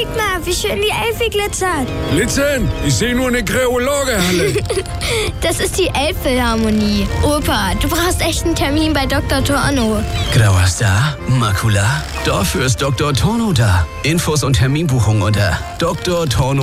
Kick mal, wie schön die Elfi glitzert. Glitzern? Ich sehe nur eine Kreologe-Halle. Das ist die Elbphilharmonie. Opa, du brauchst echt einen Termin bei Dr. Torno. Grauer Star? Makula? Dafür ist Dr. Torno da. Infos und Terminbuchung unter drtorno